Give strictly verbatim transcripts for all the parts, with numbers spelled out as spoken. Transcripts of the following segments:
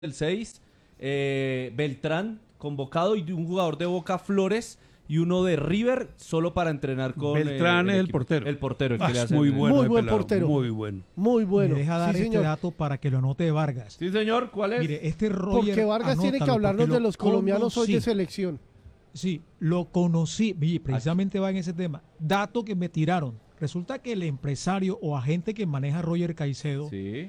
el seis, eh, Beltrán convocado y un jugador de Boca, Flores, y uno de River solo para entrenar con Beltrán eh, el es el equipo. portero. El portero, el ah, que le hace muy el- bueno, Muy el buen pelado, portero. muy bueno. Muy bueno. Me deja dar Sí, este señor. dato para que lo anote Vargas. Sí, señor, ¿cuál es? Mire, este Roger, Porque Vargas tiene que anótalo, hablarnos porque de lo los colombianos hoy de conocí. selección. Sí, lo conocí, y precisamente va en ese tema. Dato que me tiraron. Resulta que el empresario o agente que maneja a Roger Caicedo Sí.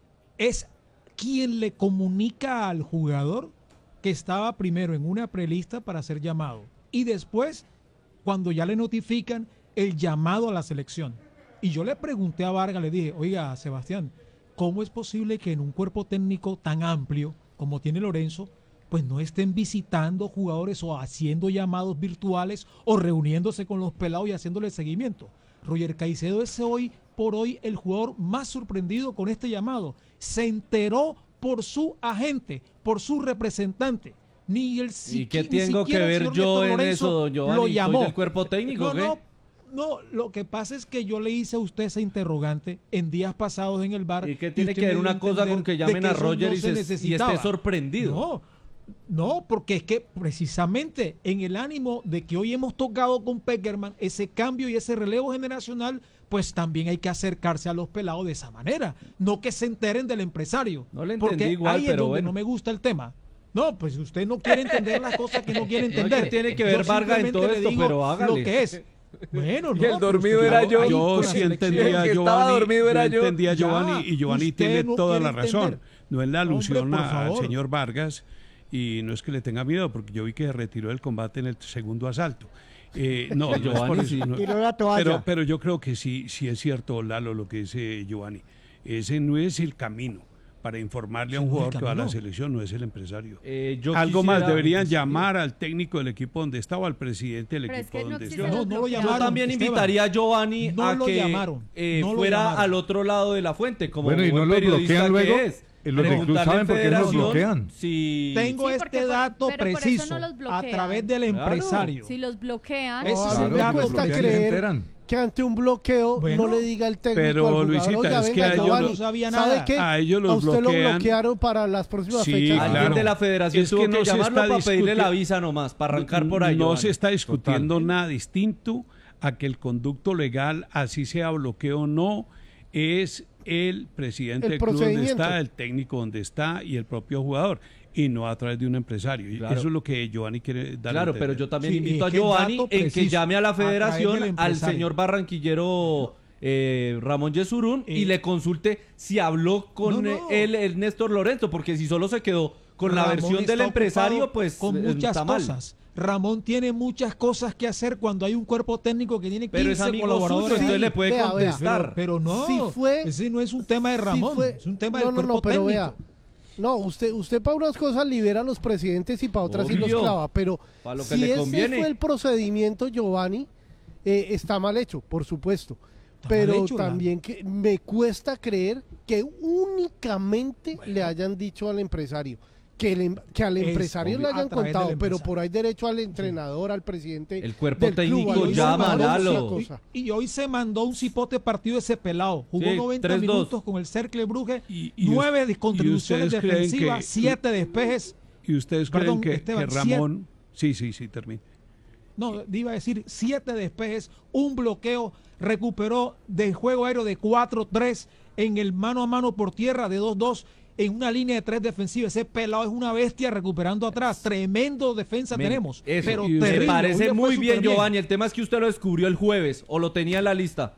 es quien le comunica al jugador que estaba primero en una prelista para ser llamado y después, cuando ya le notifican, el llamado a la selección. Y yo le pregunté a Vargas, le dije, oiga, Sebastián, ¿cómo es posible que en un cuerpo técnico tan amplio como tiene Lorenzo, pues no estén visitando jugadores o haciendo llamados virtuales o reuniéndose con los pelados y haciéndole seguimiento? Roger Caicedo es hoy por hoy el jugador más sorprendido con este llamado. Se enteró por su agente, por su representante. Ni el ¿Y qué ni tengo que siquiera el ver señor yo Néstor en Lorenzo eso, don Giovanni? lo ¿Soy llamó. del cuerpo técnico No, o qué? no, no, lo que pasa es que yo le hice a usted esa interrogante en días pasados en el bar. ¿Y qué tiene usted que me ver dio a una cosa entender con que de llamen a eso Roger no y, se se- y necesitaba? esté sorprendido? No, no, porque es que precisamente en el ánimo de que hoy hemos tocado con Peckerman, ese cambio y ese relevo generacional, pues también hay que acercarse a los pelados de esa manera, no que se enteren del empresario. No le entendí porque igual, ahí es pero donde bueno. no me gusta el tema. No, pues usted no quiere entender las cosas que no quiere No, entender. ¿qué tiene que ver Yo Vargas en simplemente todo le esto? digo Pero hágale. lo que es. Bueno, Y no, el pero dormido usted era ahí yo. con Yo la sí selección. entendía a El que estaba Giovanni, dormido era yo yo. entendía a Ya, Giovanni y Giovanni usted tiene no toda quiere la razón. entender. No es la Hombre, alusión por a- al favor. señor Vargas y no es que le tenga miedo porque yo vi que se retiró del combate en el segundo asalto. Eh, no, no es por Giovanni eso, sí. no. Tiró la toalla. Pero, pero yo creo que sí, sí es cierto, Lalo, lo que dice Giovanni. Ese no es el camino para informarle a un Ese no es el jugador que va a la camino. selección, no es el empresario. Eh, yo Algo quisiera- más, deberían sí. llamar al técnico del equipo donde está o al presidente del Pero es equipo que no donde existe está. No, los no lo bloqueos. Yo llamaron, también Esteban. invitaría a Giovanni No a lo que llamaron, eh, no lo fuera llamaron. al otro lado de la fuente, como Bueno, y buen no lo periodista bloquean luego. que es. Y los del club Preguntarle saben en por qué no los Federación bloquean. Si... Tengo Sí, porque este por- dato pero por eso preciso no los a bloquean. través del Claro. empresario. Si los bloquean, Ese No, es a el mí me dato cuesta porque preciso. se creer enteran. que ante un bloqueo Bueno, no le diga el técnico pero, al jugador, Luisita, oiga, es que venga, a ellos Giovanni, no sabía ¿sabe nada. qué? A ellos los a usted lo bloquean. bloquearon para las próximas Sí, fechas. Alguien claro. de la federación Es tuvo que que, no se llamarlo está para pedirle la discutiendo- visa nomás, para arrancar por ahí. No Giovanni. se está discutiendo Total. nada distinto a que el conducto legal, así sea bloqueo o no, es el presidente El del club donde procedimiento. está, el técnico donde está y el propio jugador, y no a través de un empresario. Y Claro. eso es lo que Giovanni quiere dar a Claro, entender. pero yo también Sí, invito a es que el Giovanni dato en que preciso, llame a la a través federación, del al empresario. señor barranquillero eh, Ramón Yesurún, Eh, y le consulte si habló con no, eh, no. él, el Néstor Lorenzo, porque si solo se quedó con la Ramón versión está del empresario, ocupado pues con eh, muchas está mal. cosas. Ramón tiene muchas cosas que hacer cuando hay un cuerpo técnico que tiene Pero es quince amigo colaboradores. suyo, entonces Sí, le puede vea, vea. contestar. Pero, pero no, Si fue- ese no es un tema de Ramón, Sí fue- es un tema no, del no, cuerpo no, pero técnico. vea, no, usted, usted para unas cosas libera a los presidentes y para otras sí los Obvio. clava, pero Pa' lo que si le ese conviene. fue el procedimiento, Giovanni, eh, está mal hecho, por supuesto. Está Pero mal hecho, también que me cuesta creer que únicamente le hayan dicho al empresario, que, el em- que al Es empresario le obvio, a hayan través del contado, pero empresario. por ahí derecho al entrenador, al presidente. El cuerpo del club, técnico al- llama, al- Lalo. cosa. Y, y hoy se mandó un cipote partido ese pelado. Jugó Sí, noventa tres dos. minutos con el Cercle Brugge, Y- y nueve us- de contribuciones y ustedes creen defensivas, que- siete despejes. ¿Y ustedes Perdón, creen que, Esteban, que Ramón... Sí, sí, sí, termine. No, iba a decir siete despejes, un bloqueo, recuperó del juego aéreo de cuatro tres en el mano a mano por tierra de dos dos en una línea de tres defensiva. Ese pelado es una bestia recuperando atrás. Tremendo defensa Me- tenemos. eso, pero y me usted- terrible. Hoy parece le fue muy bien, súper Giovanni. El tema es que usted lo descubrió el jueves o lo tenía en la lista.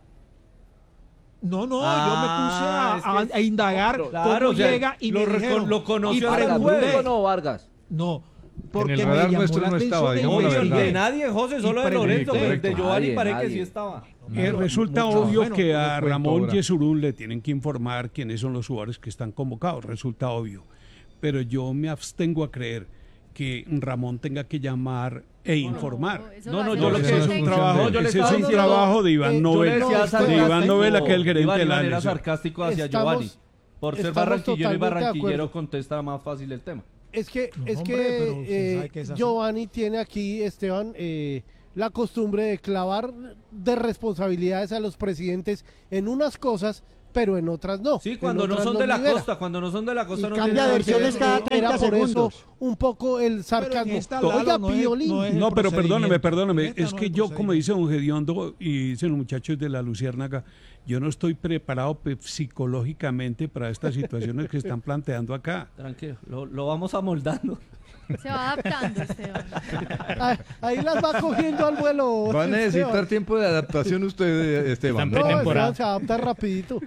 No, no, Ah, yo me puse a, es que- a- a indagar Claro, cómo o sea, llega y lo me reco- dijeron, lo conoció y el Vargas, pregunté. jueves. ¿Brujo no, Vargas? No, porque el me radar llamó nuestro la no estaba, atención de digamos la Obvio, verdad. de nadie, José, Y solo de pregunté. Lorenzo, pero el de Correcto. Giovanni Nadie, parece que nadie. sí estaba. Eh, resulta mucho. obvio Bueno, que a lo cuento Ramón ahora. Yesurún le tienen que informar quiénes son los jugadores que están convocados, resulta obvio. Pero yo me abstengo a creer que Ramón tenga que llamar e informar. eso No, lo no, hace yo el lo que Ese es no un es trabajo, función de yo él. le Ese estaba es un diciendo- trabajo de Iván eh, yo Yo le Novel, decía No, de usted- Iván sarcástico, Novela, que es el gerente iba de de la manera alianza. sarcástico hacia Estamos- Giovanni. Por ser estamos barranquillero y totalmente de barranquillero acuerdo. contesta más fácil el tema. Es que, No, es hombre, que, pero usted eh, sabe que es así. Giovanni tiene aquí, Esteban, eh, la costumbre de clavar de responsabilidades a los presidentes en unas cosas pero en otras no. Sí, cuando En no otras son los de la libera. costa, cuando no son de la costa Y no cambia tienen nada que versiones ver. cada Era treinta por segundos. eso un poco el Pero en sarcasmo. esta, Oiga, Lalo, no es- Piolín. no es el No, pero perdóneme, procedimiento. perdóneme. Esta Es no que el yo, como procedimiento. dice don Gediondo y dicen los muchachos de la Luciérnaga, yo no estoy preparado pe- psicológicamente para estas situaciones que están planteando acá. Tranquilo, lo, lo vamos amoldando. Se va adaptando, Esteban. Ah, ahí las va cogiendo al vuelo. Va a necesitar Esteban. tiempo de adaptación usted, Esteban. No, ¿no? Esteban se adapta rapidito.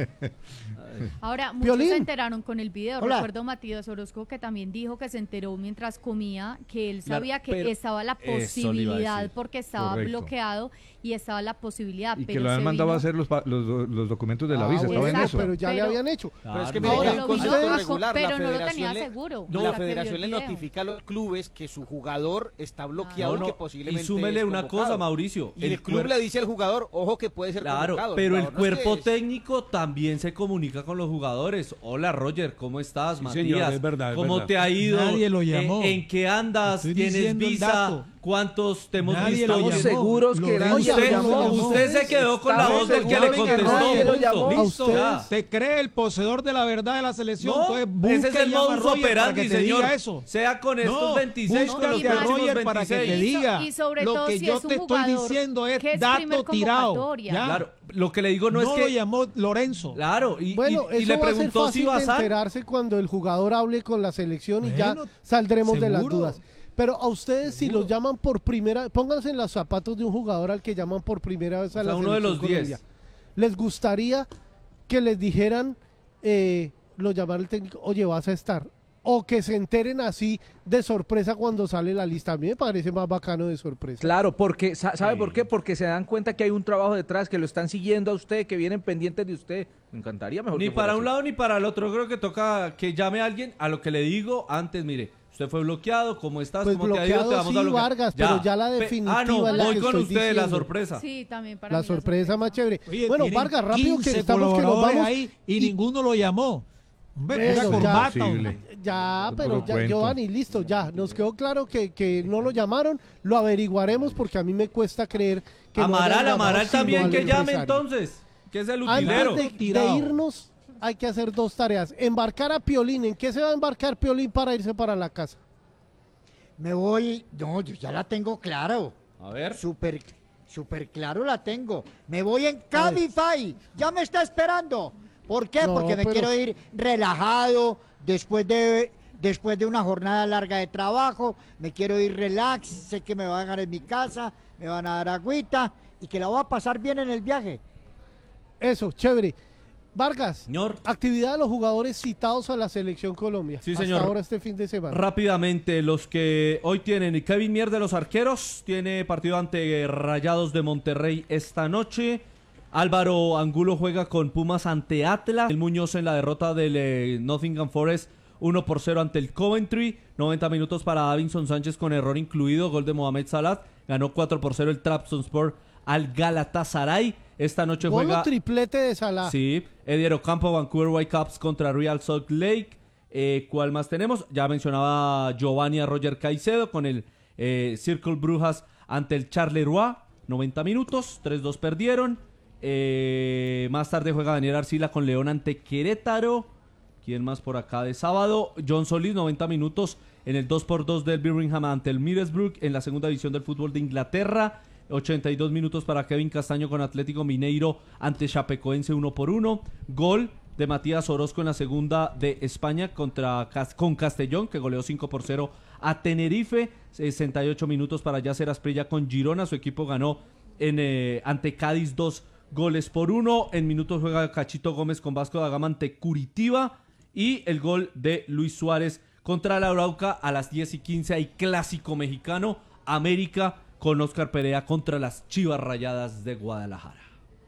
Ahora, muchos Piolín. se enteraron con el video. Hola. Recuerdo Matías Orozco que también dijo que se enteró mientras comía que él Claro, sabía que pero- estaba la Eso le iba a posibilidad decir. porque estaba Correcto. bloqueado y estaba la posibilidad. Y que pero lo habían se mandado a vino- hacer los, pa- los, los documentos de la Ah, visa. bueno, ¿Estaba en Exacto. eso? pero ya le Pero- habían hecho. Pero es que Claro. mire, Ahora, hay un concepto ustedes- regular, pero la no lo tenía federación le- seguro. No, O la sea, que vio el federación le video. notifica a los clubes que su jugador está bloqueado No, no, y que posiblemente y súmele es una convocado. cosa, Mauricio. Y el, club cuer- le dice al jugador, ojo que puede ser Claro, convocado. pero el jugador no es que cuerpo es- técnico también se comunica con los jugadores. Hola, Roger, ¿cómo estás? Sí, Matías, señor, es verdad, es ¿cómo verdad. te ha ido? Nadie lo llamó. ¿En, en qué andas? Estoy ¿Tienes diciendo el visa? dato. ¿Cuántos te hemos Nadie visto? lo Estamos llamó. seguros que Lorenzo nadie Usted, lo llamó. usted se quedó con la Estamos voz del que le seguros que contestó. nadie lo punto. llamó. A Listo, ustedes. ya. Se cree el poseedor de la verdad de la selección. No, Entonces, busque ese es el y llama a modus Roger para operandi, que te señor. diga eso. Sea con estos No, veintiséis, con los búscate a próximos Roger para que te veintiséis. diga. Y sobre lo todo que si yo es un te estoy jugador diciendo es que es dato primer tirado. convocatoria. Ya. Claro, lo que le digo no, No, es lo que... llamó Lorenzo. Claro, y, Bueno, y- y eso le va a ser preguntó si fácil iba a de San. enterarse cuando el jugador hable con la selección y ya Bueno, saldremos de las seguro. dudas. Pero a ustedes, si los llaman por primera, pónganse en los zapatos de un jugador al que llaman por primera vez a O sea, la uno de selección los Colombia. diez. ¿Les gustaría que les dijeran, eh, lo llamara el técnico, oye, vas a estar? O que se enteren así de sorpresa cuando sale la lista. A mí me parece más bacano de sorpresa. Claro, porque sa- ¿sabe por qué? Porque se dan cuenta que hay un trabajo detrás, que lo están siguiendo a usted, que vienen pendientes de usted. Me encantaría mejor Ni que fuera para un así. lado ni para el otro. Creo que toca que llame a alguien a lo que le digo antes. Mire, usted fue bloqueado. ¿Cómo estás? Pues ¿Cómo te ha ido? bloqueado Te vamos sí, a bloquear. Vargas, pero ya la Pe- definitiva Ah, no, es la voy que con estoy usted, la diciendo. sorpresa. Sí, también para La mí sorpresa más chévere. Oye, Bueno, tienen Vargas, rápido que quince estamos que nos colaboradores vamos. ahí y, ninguno lo llamó. Hombre, Eso, pura ya. corbata, Imposible. hombre. Ya, Puro pero ya, cuento. Giovanni, listo, ya. Nos quedó claro que, que no lo llamaron. Lo averiguaremos porque a mí me cuesta creer que no Amaral, hayan llamado Amaral sino también al que llame empresario. entonces. Que es el utilero. Antes de, de Tirado. irnos, hay que hacer dos tareas. Embarcar a Piolín. ¿En qué se va a embarcar Piolín para irse para la casa? Me voy, no, yo ya la tengo claro. A ver. Súper, súper claro la tengo. Me voy en Cabify. Ya me está esperando. ¿Por qué? No, Porque me pero- quiero ir relajado después de, después de una jornada larga de trabajo. Me quiero ir relax. Sé que me van a dejar en mi casa, me van a dar agüita y que la voy a pasar bien en el viaje. Eso, chévere. Vargas, Señor. actividad de los jugadores citados a la selección Colombia. Sí, hasta señor. ahora este fin de semana. Rápidamente, los que hoy tienen Kevin Mier de los arqueros, tiene partido ante Rayados de Monterrey esta noche. Álvaro Angulo juega con Pumas ante Atlas. El Muñoz en la derrota del eh, Nottingham Forest uno por cero ante el Coventry. noventa minutos para Davinson Sánchez con error incluido. Gol de Mohamed Salah. Ganó cuatro por cero el Trabzonspor al Galatasaray. Esta noche Gol o juega... triplete de Salah. Sí, Edier Ocampo, Vancouver Whitecaps contra Real Salt Lake. Eh, ¿Cuál más tenemos? Ya mencionaba Giovanni a Roger Caicedo con el eh, Circle Brujas ante el Charleroi. noventa minutos, tres dos perdieron. Eh, más tarde juega Daniel Arcila con León ante Querétaro. ¿Quién más por acá de sábado? John Solís, noventa minutos en el dos por dos del Birmingham ante el Middlesbrough en la segunda división del fútbol de Inglaterra. ochenta y dos minutos para Kevin Castaño con Atlético Mineiro ante Chapecoense uno por uno. Gol de Matías Orozco en la segunda de España contra con Castellón, que goleó cinco por cero a Tenerife. sesenta y ocho minutos para Yacer Asprilla con Girona. Su equipo ganó en, eh, ante Cádiz dos goles por uno. En minutos juega Cachito Gómez con Vasco da Gama ante Curitiba. Y el gol de Luis Suárez contra la Arauca a las diez y quince. Hay clásico mexicano. América con Oscar Perea contra las Chivas Rayadas de Guadalajara.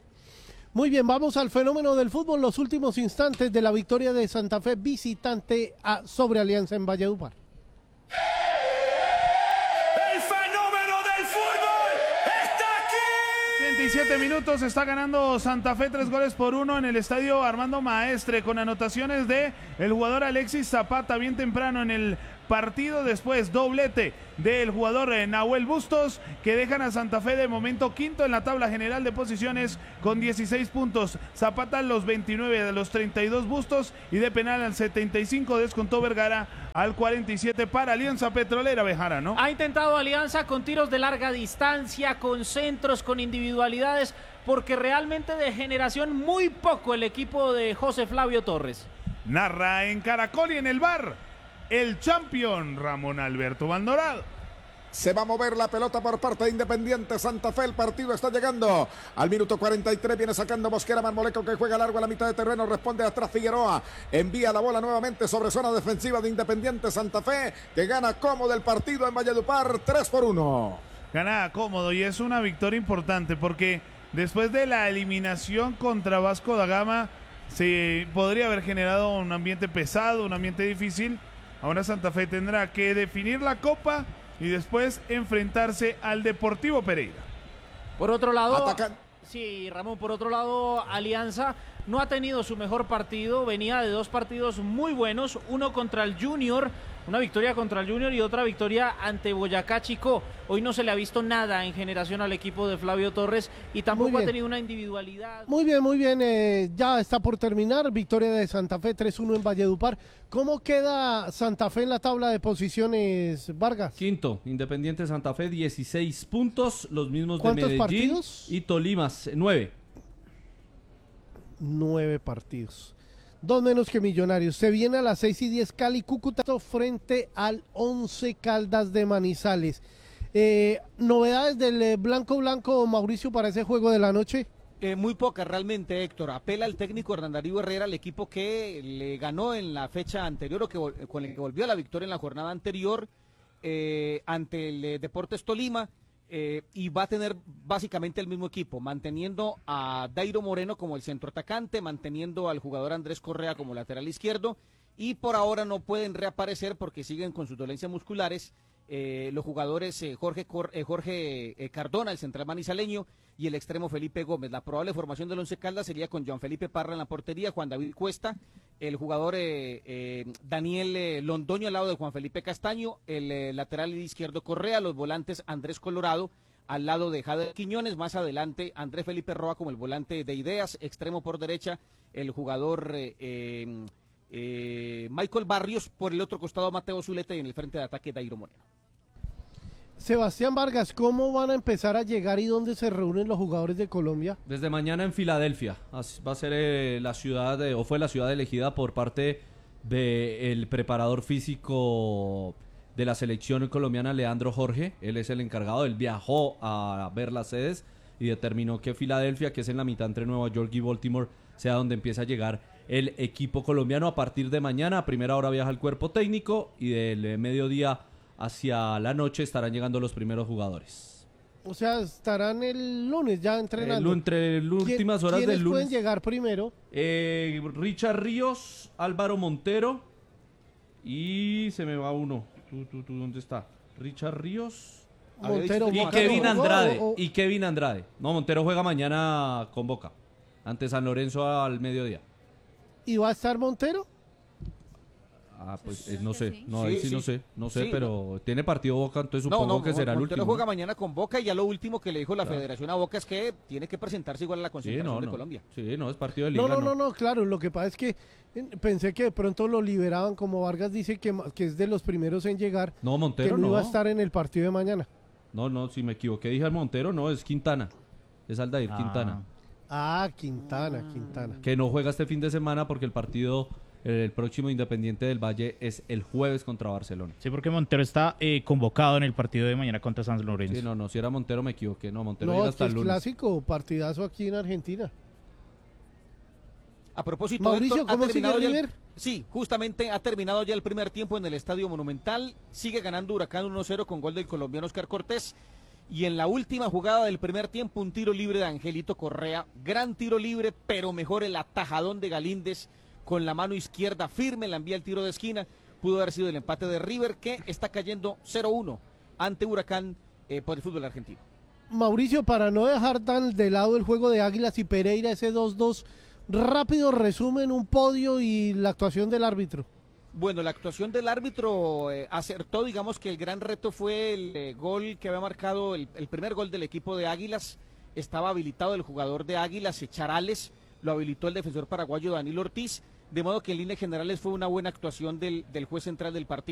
Muy bien, vamos al fenómeno del fútbol. Los últimos instantes de la victoria de Santa Fe visitante a, sobre Alianza en Valledupar. El fenómeno del fútbol está aquí. cuarenta y siete minutos, está ganando Santa Fe tres goles por uno en el estadio Armando Maestre, con anotaciones de el jugador Alexis Zapata bien temprano en el partido, después doblete del jugador eh, Nahuel Bustos, que dejan a Santa Fe de momento quinto en la tabla general de posiciones con dieciséis puntos. Zapata los veintinueve de los treinta y dos Bustos, y de penal al setenta y cinco descontó Vergara al cuarenta y siete para Alianza Petrolera. Bejara, ¿no? Ha intentado Alianza con tiros de larga distancia, con centros, con individualidades, porque realmente de generación muy poco el equipo de José Flavio Torres. Narra en Caracol y en el bar el campeón Ramón Alberto Maldonado. Se va a mover la pelota por parte de Independiente Santa Fe. El partido está llegando al minuto cuarenta y tres. Viene sacando Mosquera Marmoleco, que juega largo a la mitad de terreno. Responde atrás Figueroa. Envía la bola nuevamente sobre zona defensiva de Independiente Santa Fe, que gana cómodo el partido en Valledupar tres por uno. Gana cómodo y es una victoria importante porque después de la eliminación contra Vasco da Gama se podría haber generado un ambiente pesado, un ambiente difícil. Ahora Santa Fe tendrá que definir la Copa y después enfrentarse al Deportivo Pereira. Por otro lado, Atacan. sí, Ramón, por otro lado, Alianza no ha tenido su mejor partido, venía de dos partidos muy buenos, uno contra el Junior, una victoria contra el Junior y otra victoria ante Boyacá Chicó. Hoy no se le ha visto nada en generación al equipo de Flavio Torres y tampoco ha tenido una individualidad. Muy bien, muy bien, eh, ya está por terminar, victoria de Santa Fe tres uno en Valledupar. ¿Cómo queda Santa Fe en la tabla de posiciones, Vargas? Quinto, Independiente Santa Fe, dieciséis puntos, los mismos de ¿Cuántos Medellín partidos? y Tolima, nueve. Nueve partidos. Dos menos que Millonarios. Se viene a las seis y diez Cali Cúcuta frente al Once Caldas de Manizales. Eh, ¿Novedades del eh, Blanco Blanco, Mauricio, para ese juego de la noche? Eh, muy pocas realmente, Héctor. Apela el técnico Hernán Darío Herrera, el equipo que le ganó en la fecha anterior o que con el que volvió a la victoria en la jornada anterior eh, ante el eh, Deportes Tolima. Eh, y va a tener básicamente el mismo equipo, manteniendo a Dairo Moreno como el centro atacante, manteniendo al jugador Andrés Correa como lateral izquierdo, y por ahora no pueden reaparecer porque siguen con sus dolencias musculares eh, los jugadores eh, Jorge, Cor eh, Jorge eh, Cardona, el central manizaleño, y el extremo Felipe Gómez. La probable formación del Once Caldas sería con Juan Felipe Parra en la portería, Juan David Cuesta, el jugador eh, eh, Daniel eh, Londoño al lado de Juan Felipe Castaño, el eh, lateral izquierdo Correa, los volantes Andrés Colorado al lado de Jader Quiñones, más adelante Andrés Felipe Roa como el volante de ideas, extremo por derecha el jugador eh, eh, eh, Michael Barrios, por el otro costado Mateo Zuleta y en el frente de ataque Dairo Moreno. Sebastián Vargas, ¿cómo van a empezar a llegar y dónde se reúnen los jugadores de Colombia? Desde mañana en Filadelfia. Va a ser eh, la ciudad, de, o fue la ciudad elegida por parte del preparador físico de la selección colombiana, Leandro Jorge. Él es el encargado, él viajó a ver las sedes y determinó que Filadelfia, que es en la mitad entre Nueva York y Baltimore, sea donde empieza a llegar el equipo colombiano. A partir de mañana, a primera hora viaja el cuerpo técnico y del eh, mediodía hacia la noche estarán llegando los primeros jugadores. O sea, estarán el lunes ya entrenando. El, entre las últimas horas del lunes. ¿Quiénes pueden llegar primero? Eh, Richard Ríos, Álvaro Montero y se me va uno. ¿Tú, tú, tú, ¿Dónde está? Richard Ríos. Montero, y Montero, Kevin Andrade. o- o- Y Kevin Andrade. No, Montero juega mañana con Boca. Ante San Lorenzo al mediodía. ¿Y va a estar Montero? Ah, pues eh, no sé. No, Sí, ahí sí, sí. no sé. No sé, Sí, pero tiene partido Boca, entonces No, supongo no, que será el Montero último. juega mañana con Boca y ya lo último que le dijo la Claro. Federación a Boca es que tiene que presentarse igual a la Sí, concentración no, de no. Colombia. Sí, no, es partido de liga. No, no, no, no, claro, lo que pasa es que eh, pensé que de pronto lo liberaban, como Vargas dice que, ma- que es de los primeros en llegar, No, Montero que no, no. iba a estar en el partido de mañana. No, no, si me equivoqué, dije al Montero, no, es Quintana. Es Aldair Ah. Quintana. Ah, Quintana, Quintana. Que no juega este fin de semana porque el partido, el próximo Independiente del Valle, es el jueves contra Barcelona. Sí, porque Montero está eh, convocado en el partido de mañana contra San Lorenzo. Sí, no, no, si era Montero me equivoqué. No, Montero No, llega es hasta que el es lunes. clásico, partidazo aquí en Argentina. A propósito, Mauricio, Héctor, ¿ha ¿cómo sigue terminado ya el- River? Sí, justamente ha terminado ya el primer tiempo en el Estadio Monumental. Sigue ganando Huracán uno cero con gol del colombiano Oscar Cortés. Y en la última jugada del primer tiempo, un tiro libre de Angelito Correa. Gran tiro libre, pero mejor el atajadón de Galíndez con la mano izquierda firme. La envía el tiro de esquina. Pudo haber sido el empate de River, que está cayendo cero uno ante Huracán eh, por el fútbol argentino. Mauricio, para no dejar tan de lado el juego de Águilas y Pereira, ese dos dos, rápido resumen, un podio y la actuación del árbitro. Bueno, la actuación del árbitro eh, acertó, digamos que el gran reto fue el eh, gol que había marcado, el, el primer gol del equipo de Águilas, estaba habilitado el jugador de Águilas, Charales, lo habilitó el defensor paraguayo Danilo Ortiz, de modo que en líneas generales fue una buena actuación del, del juez central del partido.